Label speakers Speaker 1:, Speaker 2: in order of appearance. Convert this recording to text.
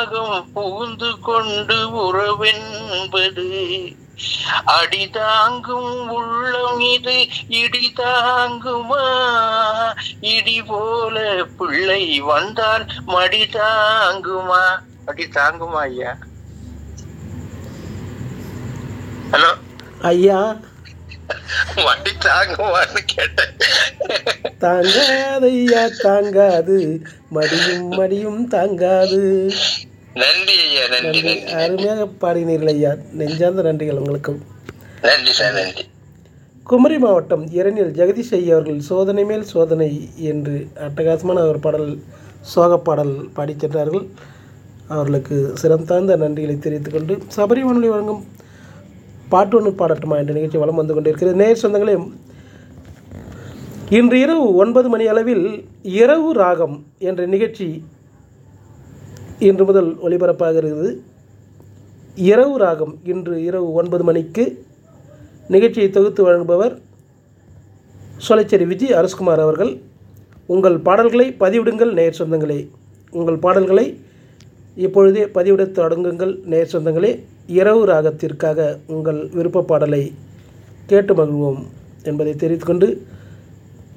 Speaker 1: ராகம் புகுந்து கொண்டு உறவென்பது அடி தாங்கும் உள்ளம் இது இடி தாங்குமா? இடி போல பிள்ளை வந்தால் மடி தாங்குமா? அடி தாங்குமா ஐயா? ஹலோ
Speaker 2: ஐயா,
Speaker 1: மடி தாங்குமான்னு கேட்டேன்.
Speaker 2: தாங்காது ஐயா, தாங்காது, மடியும் மடியும் தாங்காது.
Speaker 1: நன்றி ஐயா, நன்றி நன்றி.
Speaker 2: அருமையாக பாடினீர்கள் ஐயா, நெஞ்சார்ந்த நன்றிகள் உங்களுக்கும்.
Speaker 1: நன்றி சார், நன்றி.
Speaker 2: குமரி மாவட்டம் இரணியல் ஜெகதீஷ் ஐயா அவர்கள் சோதனை மேல் சோதனை என்று அட்டகாசமான ஒரு பாடல், சோக பாடல் பாடி சென்றார்கள். அவர்களுக்கு சிறந்தார்ந்த நன்றிகளை தெரிவித்துக் கொண்டு சபரி வானொலி வழங்கும் பாட்டு ஒன்று பாடட்டுமா என்ற நிகழ்ச்சி வலம் வந்து கொண்டிருக்கிறது. நேர் சொந்தங்களே, இன்று இரவு 9 மணி அளவில் இரவு ராகம் என்ற நிகழ்ச்சி இன்று முதல் ஒளிபரப்பாகிறது. இரவு ராகம் இன்று இரவு 9 மணிக்கு நிகழ்ச்சியை தொகுத்து வழங்குபவர் சோலைச்சேரி விஜய் அரசகுமார் அவர்கள். உங்கள் பாடல்களை பதிவிடுங்கள் நேர் சொந்தங்களே, உங்கள் பாடல்களை இப்பொழுதே பதிவிட தொடங்குங்கள் நேர் சொந்தங்களே. இரவு ராகத்திற்காக உங்கள் விருப்ப பாடலை கேட்டு மகிழ்வோம் என்பதை தெரிவித்துக்கொண்டு